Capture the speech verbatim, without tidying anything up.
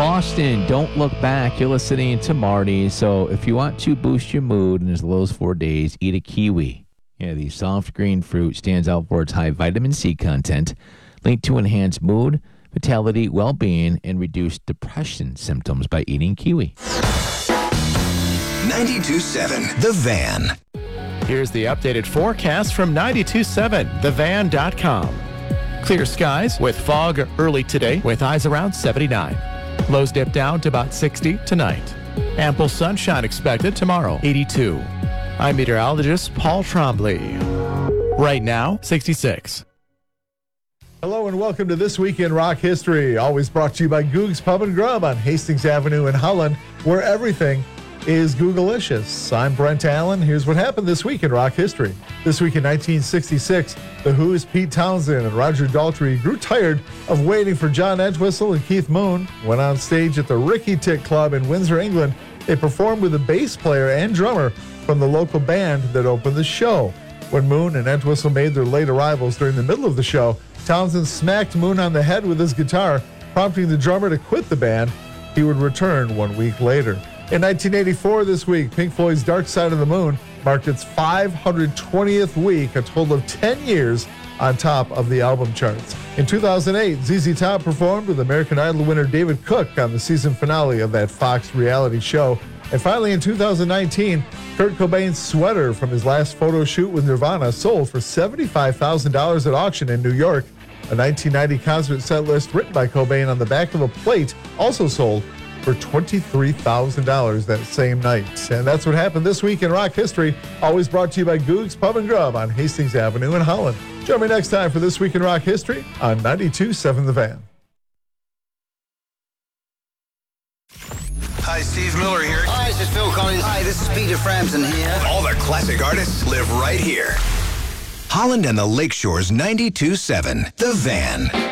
Boston, don't look back. You're listening to Marty. So if you want to boost your mood in as low as four days, eat a kiwi. Yeah, the soft green fruit stands out for its high vitamin C content, linked to enhance mood, vitality, well-being, and reduce depression symptoms by eating kiwi. ninety-two point seven The Van. Here's the updated forecast from ninety-two point seven the van dot com. Clear skies with fog early today with highs around seventy-nine. Lows dip down to about sixty tonight. Ample sunshine expected tomorrow, eighty-two. I'm meteorologist Paul Trombley. Right now, sixty-six. Hello and welcome to This Week in Rock History, always brought to you by Goog's Pub and Grub on Hastings Avenue in Holland, where everything is Googalicious. I'm Brent Allen. Here's what happened this week in rock history. This week in nineteen sixty-six, The Who's Pete Townsend and Roger Daltrey grew tired of waiting for John Entwistle and Keith Moon. Went on stage at the Ricky Tick Club in Windsor, England. They performed with a bass player and drummer from the local band that opened the show. When Moon and Entwistle made their late arrivals during the middle of the show, Townsend smacked Moon on the head with his guitar, prompting the drummer to quit the band. He would return one week later. In nineteen eighty-four, this week, Pink Floyd's Dark Side of the Moon marked its five hundred twentieth week, a total of ten years on top of the album charts. In two thousand eight, Z Z Top performed with American Idol winner David Cook on the season finale of that Fox reality show. And finally, in two thousand nineteen, Kurt Cobain's sweater from his last photo shoot with Nirvana sold for seventy-five thousand dollars at auction in New York. A nineteen ninety concert set list written by Cobain on the back of a plate also sold for twenty-three thousand dollars that same night. And that's what happened this week in rock history. Always brought to you by Goog's Pub and Grub on Hastings Avenue in Holland. Join me next time for This Week in Rock History on ninety-two point seven The Van. Hi, Steve Miller here. Hi, this is Phil Collins. Hi, this is Peter Frampton here. All the classic artists live right here. Holland and the Lakeshore's ninety-two point seven The Van.